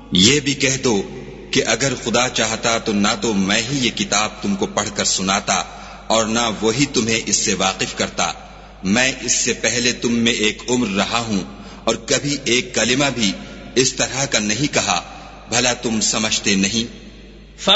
ये भी कह दो कि अगर खुदा चाहता तो ना तो मैं ही ये किताब तुमको पढ़कर सुनाता और ना वही तुम्हें इससे वाकिफ करता। मैं इससे पहले तुम में एक उम्र रहा हूं और कभी एक कलिमा भी इस तरह का नहीं कहा, भला तुम समझते नहीं।